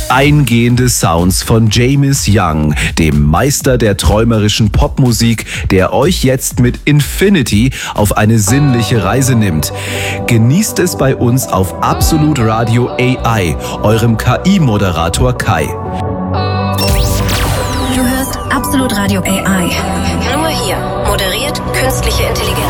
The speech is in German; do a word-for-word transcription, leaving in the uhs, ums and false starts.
Eingehende Sounds von James Young, dem Meister der träumerischen Popmusik, der euch jetzt mit Infinity auf eine sinnliche Reise nimmt. Genießt es bei uns auf Absolut Radio A I, eurem K I-Moderator Kai. Du hörst Absolut Radio A I. Nur hier moderiert künstliche Intelligenz.